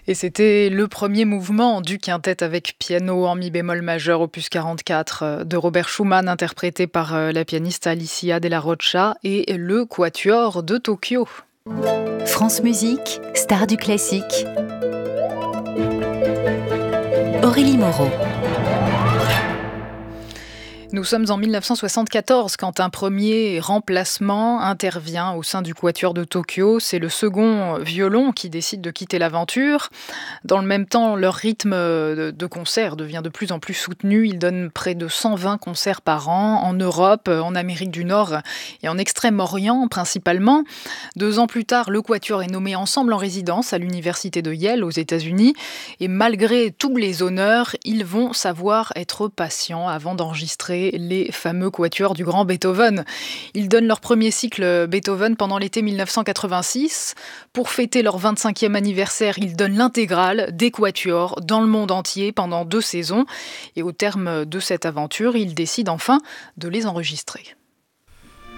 Et c'était le premier mouvement du quintet avec piano en mi bémol majeur opus 44 de Robert Schumann, interprété par la pianiste Alicia Della Rocha et le Quatuor de Tokyo. France Musique, star du classique. Aurélie Moreau. Nous sommes en 1974 quand un premier remplacement intervient au sein du Quatuor de Tokyo. C'est le second violon qui décide de quitter l'aventure. Dans le même temps, leur rythme de concert devient de plus en plus soutenu. Ils donnent près de 120 concerts par an en Europe, en Amérique du Nord et en Extrême-Orient principalement. 2 ans plus tard, le Quatuor est nommé ensemble en résidence à l'université de Yale aux États-Unis. Et malgré tous les honneurs, ils vont savoir être patients avant d'enregistrer les fameux quatuors du grand Beethoven. Ils donnent leur premier cycle Beethoven pendant l'été 1986. Pour fêter leur 25e anniversaire, ils donnent l'intégrale des quatuors dans le monde entier pendant 2 saisons. Et au terme de cette aventure, ils décident enfin de les enregistrer.